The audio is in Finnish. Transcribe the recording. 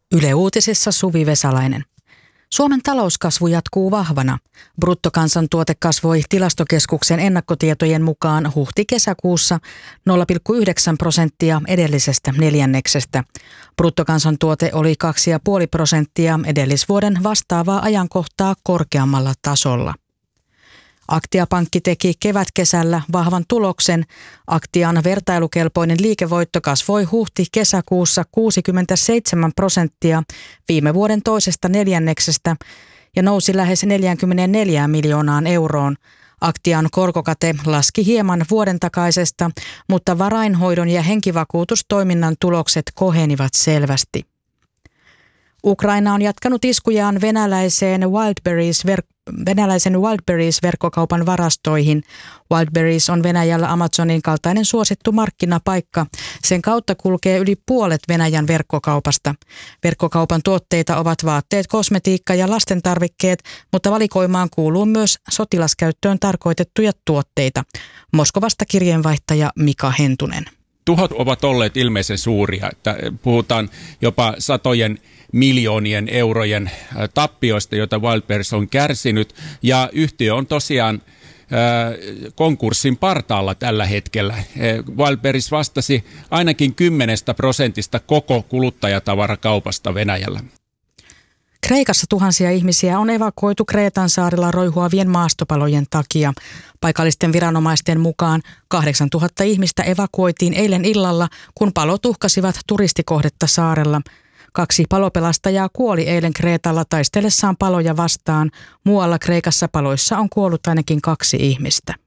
Yle Uutisissa Suvi Vesalainen. Suomen talouskasvu jatkuu vahvana. Bruttokansantuote kasvoi Tilastokeskuksen ennakkotietojen mukaan huhti-kesäkuussa 0,9% edellisestä neljänneksestä. Bruttokansantuote oli 2,5% edellisvuoden vastaavaa ajankohtaa korkeammalla tasolla. Aktia-pankki teki kevätkesällä vahvan tuloksen. Aktian vertailukelpoinen liikevoitto kasvoi huhti-kesäkuussa 67% viime vuoden toisesta neljänneksestä ja nousi lähes 44 miljoonaan euroon. Aktian korkokate laski hieman vuoden takaisesta, mutta varainhoidon ja henkivakuutustoiminnan tulokset kohenivat selvästi. Ukraina on jatkanut iskujaan venäläisen Wildberries-verkkokaupan varastoihin. Wildberries on Venäjällä Amazonin kaltainen suosittu markkinapaikka. Sen kautta kulkee yli puolet Venäjän verkkokaupasta. Verkkokaupan tuotteita ovat vaatteet, kosmetiikka ja lastentarvikkeet, mutta valikoimaan kuuluu myös sotilaskäyttöön tarkoitettuja tuotteita. Moskovasta kirjeenvaihtaja Mika Hentunen. Tuhot ovat olleet ilmeisen suuria, että puhutaan jopa satojen miljoonien eurojen tappioista, joita Wildberries on kärsinyt, ja yhtiö on tosiaan konkurssin partaalla tällä hetkellä. Wildberries vastasi ainakin 10% koko kuluttajatavarakaupasta Venäjällä. Kreikassa tuhansia ihmisiä on evakuoitu Kreetan saarella roihuavien maastopalojen takia. Paikallisten viranomaisten mukaan 8000 ihmistä evakuoitiin eilen illalla, kun palot uhkasivat turistikohdetta saarella. 2 palopelastajaa kuoli eilen Kreetalla taistellessaan paloja vastaan. Muualla Kreikassa paloissa on kuollut ainakin 2 ihmistä.